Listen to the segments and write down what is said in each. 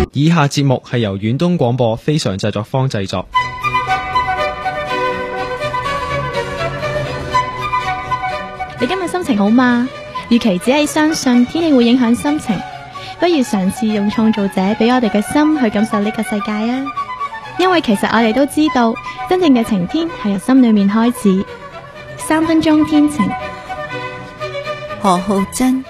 以下節目係由遠東廣播非常製作方製作。 你今日心情好嗎？與其只係相信天氣會影響心情，不如嘗試用創造者俾我哋嘅心去感受呢個世界啊！因為其實我哋都知道，真正嘅晴天係由心裏面開始。3分鐘天晴。 何浩珍。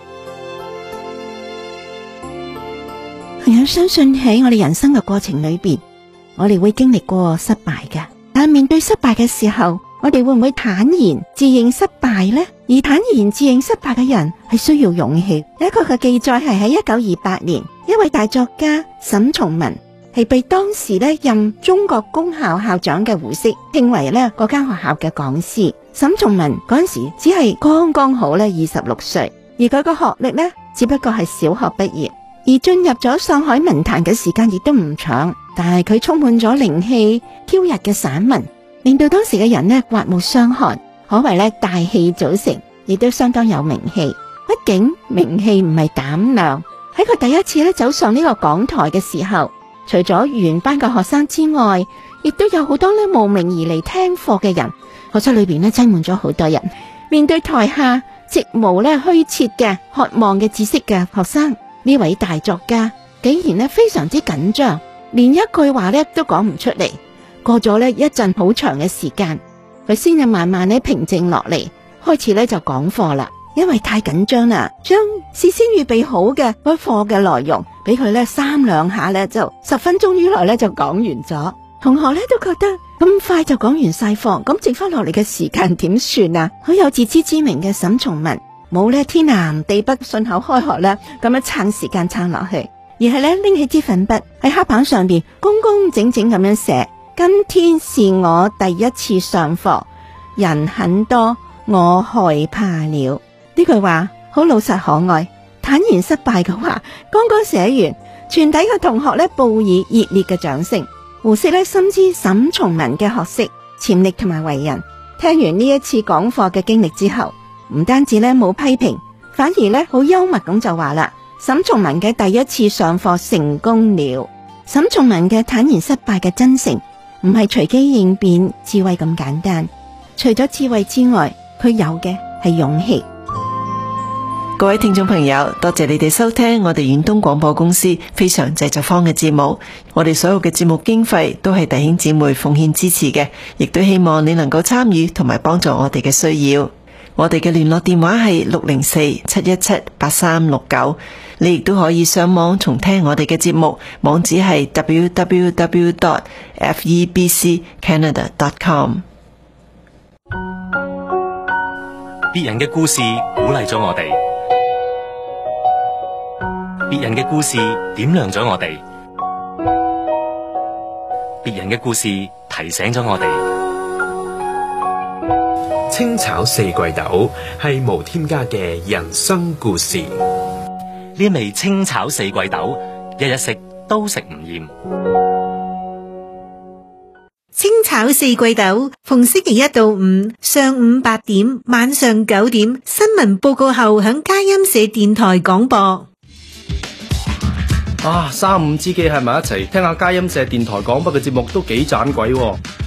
朋友，相信喺我哋人生嘅過程裏邊，我哋會經歷過失敗嘅。但係面對失敗嘅時候，我哋會唔會坦然自認失敗呢？而坦然自認失敗嘅人係需要勇氣。有一個嘅記載係喺1928年，一位大作家沈從文係被當時任中國公校校長嘅胡適聘為嗰間學校嘅講師。沈從文嗰陣時只係剛剛好26歲，而佢個學歷只不過係小學畢業，而進入咗上海文壇嘅時間亦都唔長，但係佢充滿咗靈氣飄逸嘅散文，令到當時嘅人刮目相看，可謂大器早成，亦都相當有名氣。畢竟名氣唔係膽量。喺佢第一次走上呢個講台嘅時候，除咗原班嘅學生之外，亦都有好多慕名而嚟聽課嘅人。課室裏邊擠滿咗好多人，面對台下直無虛設嘅渴望嘅知識嘅學生，呢位大作家竟然非常之緊張，連一句話都講唔出嚟。過咗一陣好長嘅時間，佢先至慢慢平靜落嚟，開始就講課啦。因為太緊張啦，將事先預備好嘅嗰課嘅內容俾佢3兩下就10分鐘以內就講完咗。同學都覺得咁快就講完晒課，咁剩翻落嚟嘅時間點算啊？好有自知之明嘅沈從文冇天南地北順口開河咁樣撐時間撐落去，而係拎起支粉筆喺黑板上邊工工整整咁樣寫：今天是我第一次上課，人很多，我害怕了。呢句話好老實可愛，坦然失敗嘅話剛剛寫完，全體嘅同學報以熱烈嘅掌聲。胡適深知沈從文嘅學識、潛力同埋為人，聽完呢一次講課嘅經歷之後，唔單止冇批評，反而好幽默咁就話啦：沈從文嘅第一次上課成功了。沈從文嘅坦然失敗嘅真誠，唔係隨機應變、智慧咁簡單。除咗智慧之外，佢有嘅係勇氣。 各位聽眾朋友，多謝你哋收聽我哋遠東廣播公司非常製作方嘅節目。我哋所有嘅節目經費都係弟兄姊妹奉獻支持嘅，亦都希望你能夠參與同埋幫助我哋嘅需要。我哋嘅聯絡電話係604-717-8369，你亦都可以上網重聽我哋嘅節目，網址係 www.febccanada.com。 別人嘅故事鼓勵咗我哋，別人嘅故事點亮咗我哋，別人嘅故事提醒咗我哋。 清炒四季豆係無添加嘅人生故事。 呢味清炒四季豆，日日食都食唔厭。 清炒四季豆，逢星期一到五上午8點、晚上9點，新聞報告後響佳音社電台廣播。 三五知己係埋一齊聽下佳音社電台廣播嘅節目都幾盞鬼喎。